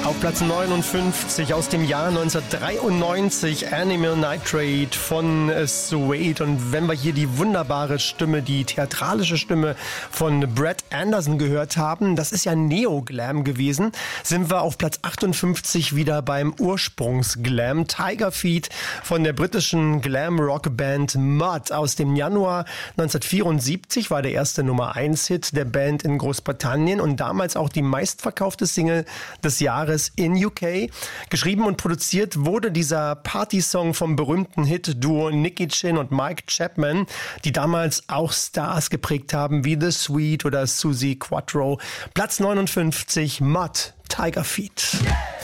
Auf Platz 59 aus dem Jahr 1993 Animal Nitrate von Suede. Und wenn wir hier die wunderbare Stimme, die theatralische Stimme von Brad Anderson gehört haben, das ist ja Neo-Glam gewesen, sind wir auf Platz 58 wieder beim Ursprungs-Glam. Tiger Feet von der britischen Glam-Rock-Band Mud aus dem Januar 1974 war der erste Nummer-1-Hit der Band in Großbritannien und damals auch die meistverkaufte Single des Jahres in UK. Geschrieben und produziert wurde dieser Partysong vom berühmten Hit-Duo Nicky Chinn und Mike Chapman, die damals auch Stars geprägt haben wie The Sweet oder Suzi Quatro. Platz 59, Mud, Tiger Feet.